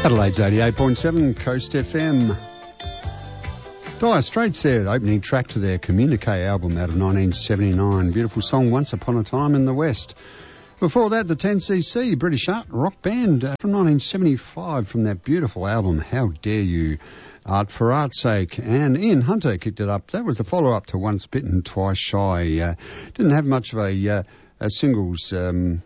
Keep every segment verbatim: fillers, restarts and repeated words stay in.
Adelaide's eighty-eight point seven, Coast F M. Dire Straits there, the opening track to their Communique album out of nineteen seventy-nine. Beautiful song, Once Upon a Time in the West. Before that, the ten C C, British art rock band uh, from nineteen seventy-five, from that beautiful album, How Dare You, Art for Art's Sake. And Ian Hunter kicked it up. That was the follow-up to Once Bitten, Twice Shy. Uh, didn't have much of a, uh, a singles um,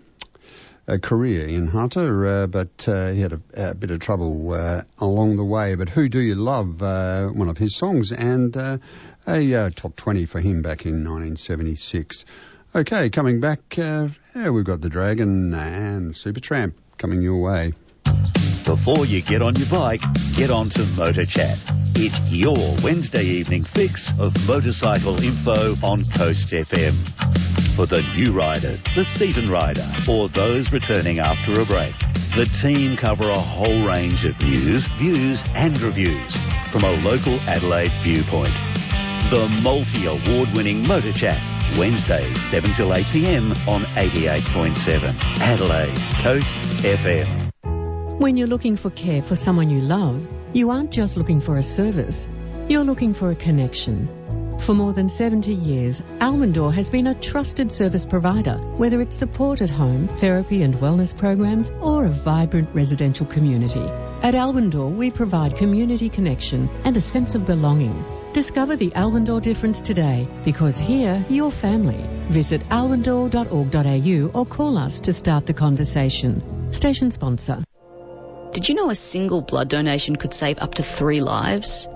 a career, Ian Hunter, uh, but uh, he had a, a bit of trouble uh, along the way. But Who Do You Love, uh, one of his songs, and uh, a uh, top twenty for him back in nineteen seventy-six. Okay, coming back, uh, yeah, we've got The Dragon and Supertramp coming your way. Before you get on your bike, get on to Motor Chat. It's your Wednesday evening fix of motorcycle info on Coast F M. For the new rider, the seasoned rider, or those returning after a break, the team cover a whole range of news, views and reviews from a local Adelaide viewpoint. The multi-award-winning Motor Chat, Wednesdays seven till eight p m on eighty-eight point seven, Adelaide's Coast F M. When you're looking for care for someone you love, you aren't just looking for a service, you're looking for a connection. For more than seventy years, Almondor has been a trusted service provider, whether it's support at home, therapy and wellness programs, or a vibrant residential community. At Almondor, we provide community connection and a sense of belonging. Discover the Almondor difference today, because here, you're family. Visit almondor dot org dot a u or call us to start the conversation. Station sponsor. Did you know a single blood donation could save up to three lives?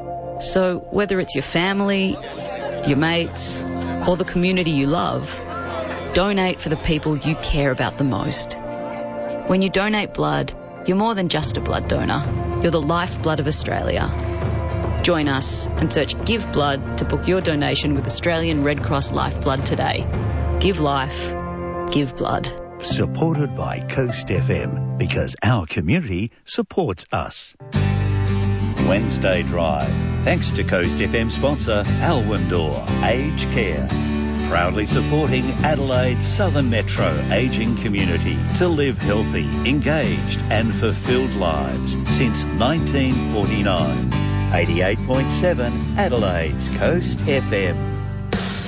So whether it's your family, your mates, or the community you love, donate for the people you care about the most. When you donate blood, you're more than just a blood donor. You're the lifeblood of Australia. Join us and search Give Blood to book your donation with Australian Red Cross Lifeblood today. Give life, give blood. Supported by Coast F M, because our community supports us. Wednesday Drive, thanks to Coast F M sponsor Alwindor Aged Care. Proudly supporting Adelaide's Southern Metro ageing community to live healthy, engaged and fulfilled lives since nineteen forty-nine. eighty-eight point seven, Adelaide's Coast F M.